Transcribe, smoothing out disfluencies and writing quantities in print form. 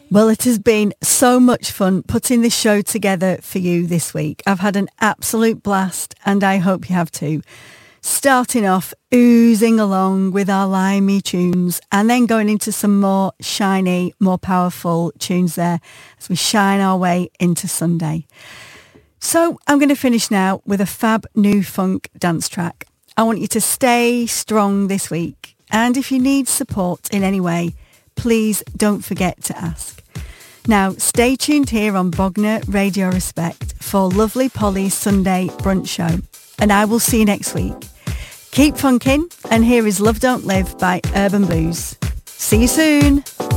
Well, it has been so much fun putting this show together for you this week. I've had an absolute blast and I hope you have too. Starting off, oozing along with our limey tunes and then going into some more shiny, more powerful tunes there as we shine our way into Sunday. So I'm going to finish now with a fab new funk dance track. I want you to stay strong this week. And if you need support in any way, please don't forget to ask. Now, stay tuned here on Bognor Radio Respect for Lovely Polly's Sunday Brunch Show. And I will see you next week. Keep funkin', and here is Love Don't Live by Urban Blues. See you soon.